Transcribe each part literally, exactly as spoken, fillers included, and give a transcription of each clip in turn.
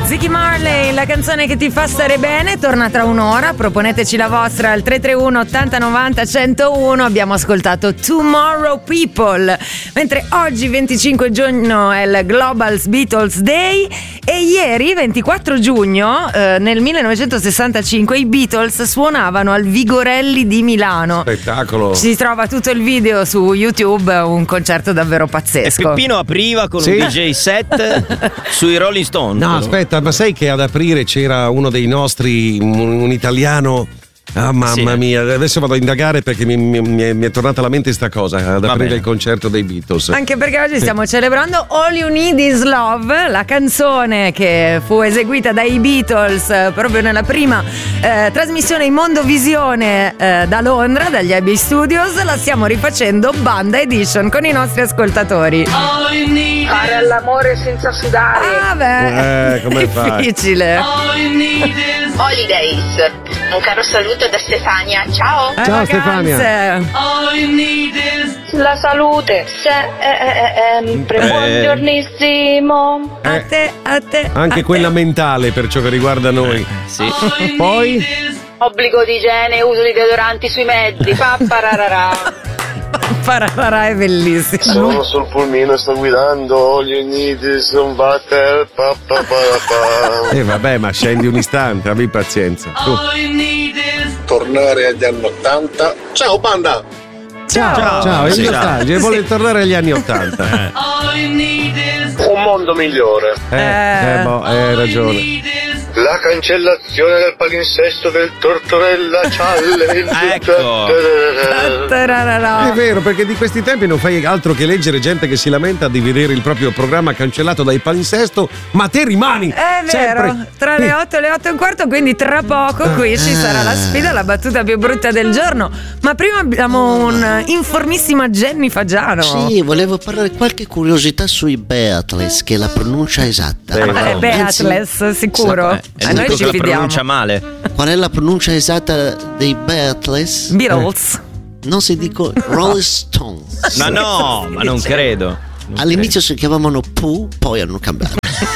Ziggy Marley, la canzone che ti fa stare bene, torna tra un'ora. Proponeteci la vostra al tre tre uno ottanta novanta centouno. Abbiamo ascoltato Tomorrow People, mentre oggi venticinque giugno è il Global Beatles Day e ieri ventiquattro giugno eh, nel millenovecentosessantacinque i Beatles suonavano al Vigorelli di Milano. Spettacolo. Si trova tutto il video su YouTube, un concerto davvero pazzesco. E Peppino apriva con sì? un D J set sui Rolling Stone. No, aspetta, ma sai che ad aprire c'era uno dei nostri, un, un italiano. Ah, mamma sì. mia, adesso vado a indagare perché mi, mi, mi, è, mi è tornata alla mente sta cosa ad Va aprire bene. il concerto dei Beatles. Anche perché oggi stiamo celebrando All You Need Is Love, la canzone che fu eseguita dai Beatles eh, proprio nella prima eh, trasmissione in Mondovisione eh, da Londra, dagli Abbey Studios. La stiamo rifacendo Banda Edition con i nostri ascoltatori. Fare l'amore senza sudare. Ah beh, eh, come fai? Difficile. Holidays. Un caro saluto da Stefania. Ciao. Eh, Ciao vacanze. Stefania. La salute sempre. Eh. Buongiornissimo. A Eh, te, a te. anche a quella te. mentale per ciò che riguarda noi. Sì. Poi Obbligo di igiene e uso di deodoranti sui mezzi. Papparararà. Pararara è bellissimo. Sono sul pulmino, sto guidando, all you need is un butter, pa, pa, pa, pa. Eh vabbè, ma scendi un istante, abbi pazienza. Tu. Tornare agli anni ottanta. Ciao banda! Ciao. Ciao, ciao, è Sì, nostalgia, ciao. vuole tornare agli anni Ottanta. Un mondo migliore. Eh, eh, boh, hai ragione. La cancellazione del palinsesto del Tortorella Challenge. Ecco. Tararara. È vero, perché di questi tempi non fai altro che leggere gente che si lamenta di vedere il proprio programma cancellato dai palinsesto, ma te rimani È vero, sempre. tra le otto e le otto e un quarto, quindi tra poco qui ci sarà la sfida, la battuta più brutta del giorno. Ma prima abbiamo un informissima Jenny Fagiano. Sì, volevo parlare qualche curiosità sui Beatles, che è la pronuncia esatta. Sì. Eh, Beatles, sicuro. È A noi l'unico ci che la fidiamo. pronuncia male. Qual è la pronuncia esatta dei Beatles? Beatles. Non si dico Rolling Stones. Ma no, ma non credo. Non All'inizio si chiamavano Pooh, poi hanno cambiato.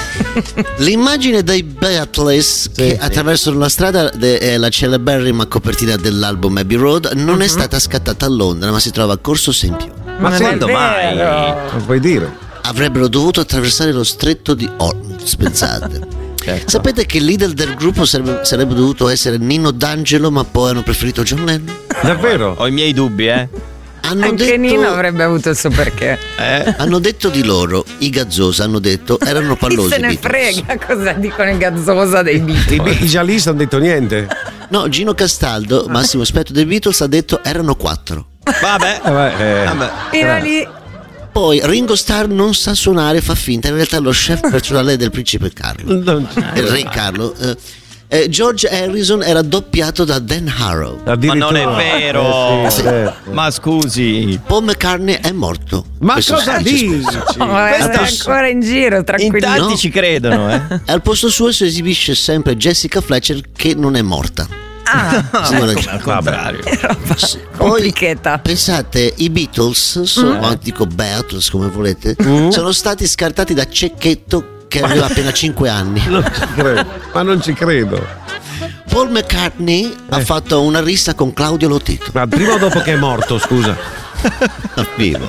L'immagine dei Beatles che attraversano la strada de- è la celeberrima copertina dell'album Abbey Road. Non è stata scattata a Londra, ma si trova a Corso Sempione. Ma Non è quando mai? vero. Non puoi dire. Avrebbero dovuto attraversare lo stretto di Hormuz, pensate. Certo. Sapete che il leader del gruppo sarebbe, sarebbe dovuto essere Nino D'Angelo, ma poi hanno preferito John Lennon? Davvero? Ho i miei dubbi, eh. Hanno Anche detto, Nino avrebbe avuto il suo perché. Eh. hanno detto di loro, i Gazzosa hanno detto, erano Chi pallosi. se ne Beatles. frega cosa dicono i Gazzosa dei I, Beatles. i giallisti hanno detto niente. No, Gino Castaldo, massimo esperto dei Beatles, ha detto erano quattro. Vabbè. Eh, beh, eh. Vabbè. Era lì. Poi Ringo Starr non sa suonare, fa finta, in realtà è lo chef personale del principe Carlo, Non- del re Carlo. Eh, eh, George Harrison era doppiato da Dan Harrow. Ma non è addirittura. vero. Eh, sì, certo. Ma scusi. Paul McCartney è morto. Ma Questo cosa si dice dici? spesso. Oh, è Questa- ancora in giro, In tranquillo. tanti No. ci credono, eh. E al posto suo si esibisce sempre Jessica Fletcher, che non è morta. Ah, Signora- Al contrario. roba Poi complichetta. pensate, i Beatles sono, Mm. o dico Beatles come volete, sono stati scartati da Cecchetto che aveva appena cinque anni. Non ci credo. Ma non ci credo. Paul McCartney ha Eh. fatto una rissa con Claudio Lotito. Ma prima o dopo che è morto, scusa? Vivo.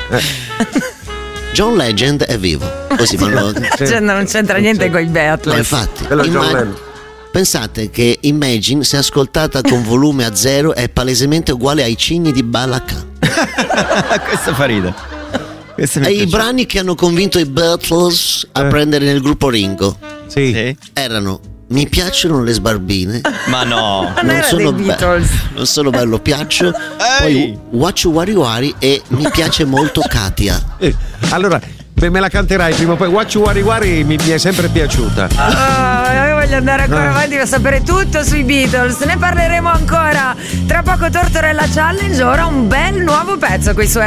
John Legend è vivo. Così, ma no, Cioè, non c'entra niente con i no, Beatles. infatti. Quello è John Imma- Lennon. Pensate che Imagine, se ascoltata con volume a zero, è palesemente uguale ai cigni di Balaka. Questo fa ridere. Questo mi E i piace. brani che hanno convinto i Beatles a Eh. prendere nel gruppo Ringo Sì. Sì? erano Mi piacciono le sbarbine, Ma no. Ma non era dei be- Beatles. non sono bello piaccio, poi Wachu Wari Wari e Mi piace molto Katia. Eh, Allora, beh, me la canterai prima o poi. Wachu Wari Wari mi, mi è sempre piaciuta. Oh, io voglio andare ancora avanti per sapere tutto sui Beatles. Ne parleremo ancora. Tra poco Tortorella Challenge, ora un bel nuovo pezzo qui su